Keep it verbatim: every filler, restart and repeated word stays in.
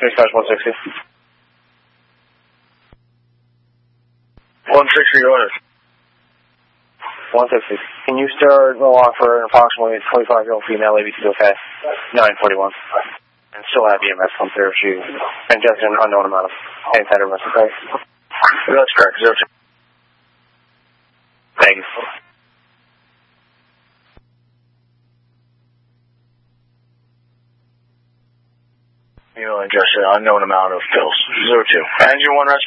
Dispatch one sixty. one sixty, go ahead. one sixty. Can you start the walk for an approximately twenty-five-year-old female A B C okay? nine forty-one. And still have E M S come through if she ingested an unknown amount of antidepressant, okay? That's correct. Zero two. Thank you. You know, ingested an unknown amount of pills. Zero two. And you one rescue.